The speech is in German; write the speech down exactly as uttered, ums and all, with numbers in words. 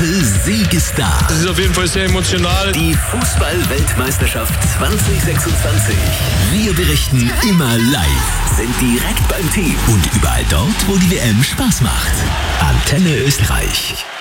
nächste Sieg ist da. Das ist auf jeden Fall sehr emotional. Die Fußball-Weltmeisterschaft zwanzig sechsundzwanzig. Wir berichten immer live, sind direkt beim Team und überall dort, wo die W M Spaß macht. Antenne Österreich.